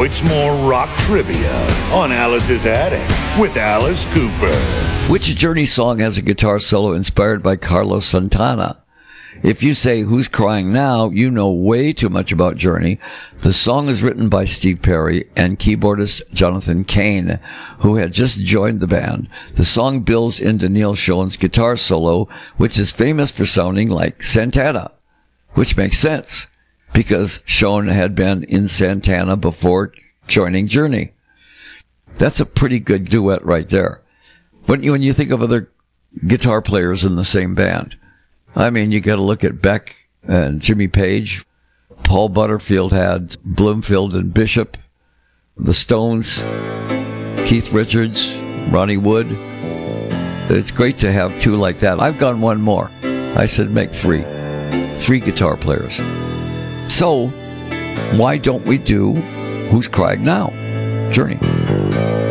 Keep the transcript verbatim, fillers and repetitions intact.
it's more rock trivia on Alice's Attic with Alice Cooper. Which Journey song has a guitar solo inspired by Carlos Santana? If you say Who's Crying Now, you know way too much about Journey. The song is written by Steve Perry and keyboardist Jonathan Cain, who had just joined the band. The song builds into Neil Schonn's guitar solo, which is famous for sounding like Santana, which makes sense because Schonn had been in Santana before joining Journey. That's a pretty good duet right there. When you, when you think of other guitar players in the same band, I mean, you got to look at Beck and Jimmy Page. Paul Butterfield had Bloomfield and Bishop. The Stones, Keith Richards, Ronnie Wood. It's great to have two like that. I've gone one more. I said make three. Three guitar players. So, why don't we do Who's Crying Now? Journey.